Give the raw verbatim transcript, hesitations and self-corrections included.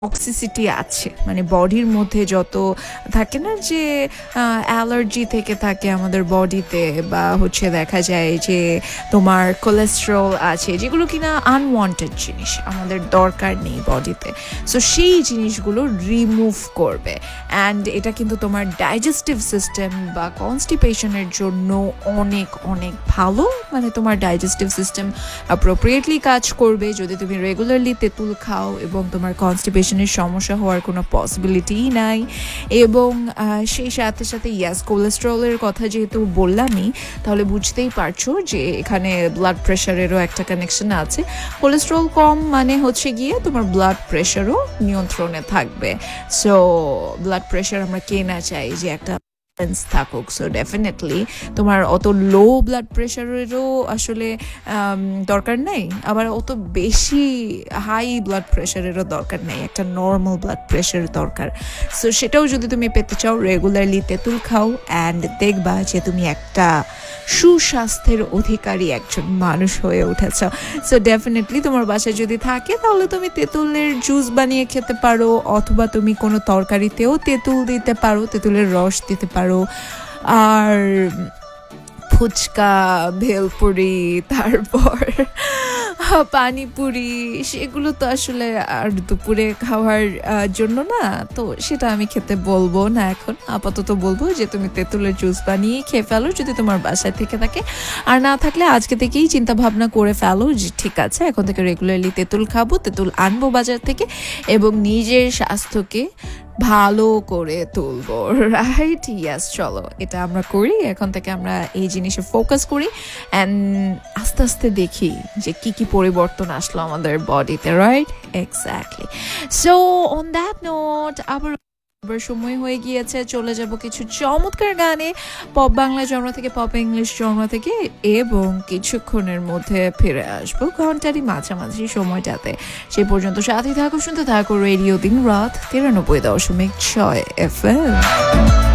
Toxicity আছে, মানে বডির মধ্যে যত থাকে না যে অ্যালার্জি থেকে থাকে আমাদের বডিতে, বা হচ্ছে দেখা যায় যে তোমার কোলেস্ট্রল আছে, যেগুলো কিনা আনওয়ান্টেড জিনিস, আমাদের দরকার নেই বডিতে। সো সেই জিনিসগুলো রিমুভ করবে। অ্যান্ড এটা কিন্তু তোমার ডাইজেস্টিভ সিস্টেম বা কনস্টিপেশনের জন্য অনেক অনেক ভালো, মানে তোমার ডাইজেস্টিভ সিস্টেম অ্যাপ্রোপ্রিয়েটলি কাজ করবে যদি তুমি রেগুলারলি তেঁতুল খাও, এবং তোমার কনস্টিপেশন সমস্যা হওয়ার কোনো পসিবিলিটিই নাই। এবং সেই সাথে সাথে ইয়াস, কোলেস্ট্রলের কথা যেহেতু বললামই, তাহলে বুঝতেই পারছো যে এখানে ব্লাড প্রেশারেরও একটা কানেকশন আছে। কোলেস্ট্রল কম মানে হচ্ছে গিয়ে তোমার ব্লাড প্রেশারও নিয়ন্ত্রণে থাকবে। সো ব্লাড প্রেশার আমরা কে না চাই যে একটা থাকুক। সো ডেফিনেটলি তোমার অত লো ব্লাড প্রেশারেরও আসলে দরকার নেই, আবার অত বেশি হাই ব্লাড প্রেশারেরও দরকার নেই, একটা নর্মাল ব্লাড প্রেশার দরকার। সো সেটাও যদি তুমি পেতে চাও, রেগুলারলি তেঁতুল খাও, অ্যান্ড দেখবা যে তুমি একটা সুস্বাস্থ্যের অধিকারী একজন মানুষ হয়ে উঠেছ। সো ডেফিনেটলি তোমার বাসায় যদি থাকে তাহলে তুমি তেঁতুলের জুস বানিয়ে খেতে পারো, অথবা তুমি কোনো তরকারিতেও তেঁতুল দিতে পারো, তেঁতুলের রস দিতে পারো। আর ফুচকা, ভেলপুরি, তারপর পানিপুরি, সেগুলো তো আসলে আর দুপুরে খাওয়ার জন্য না, তো সেটা আমি খেতে বলবো না এখন। আপাতত বলবো যে তুমি তেঁতুলের জুস বানিয়ে খেয়ে ফেলো যদি তোমার বাসায় থেকে থাকে। আর না থাকলে আজকে থেকেই চিন্তা ভাবনা করে ফেলো যে ঠিক আছে, এখন থেকে রেগুলারলি তেঁতুল খাবো, তেঁতুল আনবো বাজার থেকে, এবং নিজের স্বাস্থ্যকে ভালো করে তুলবো, রাইট? ইয়াস, চলো এটা আমরা করি, এখন থেকে আমরা এই জিনিসে ফোকাস করি, অ্যান্ড আস্তে আস্তে দেখি যে কি কি পরিবর্তন আসলো আমাদের বডিতে, right? Exactly. So on that note, আবার সময় হয়ে গিয়েছে, চলে যাব কিছু চমৎকার গানে, পপ বাংলা জন্ম থেকে পপ ইংলিশ জন্ম থেকে, এবং কিছুক্ষণের মধ্যে ফিরে আসবো ঘন্টারই মাঝামাঝি সময়টাতে। সেই পর্যন্ত সাথে থাকো, শুনতে থাকো রেডিও দিন রাত তিরানব্বই দশমিক ছয় এফ এম।